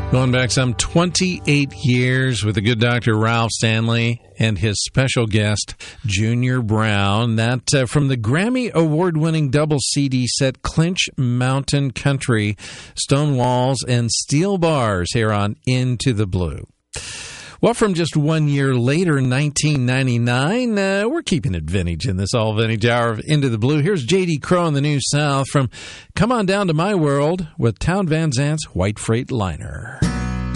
Going back some 28 years with the good Dr. Ralph Stanley and his special guest, Junior Brown. That from the Grammy Award-winning double CD set Clinch Mountain Country, Stone Walls and Steel Bars here on Into the Blue. Well, from just 1 year later, 1999, we're keeping it vintage in this all-vintage hour of Into the Blue. Here's J.D. Crowe in the New South from Come On Down to My World with Town Van Zant's White Freight Liner.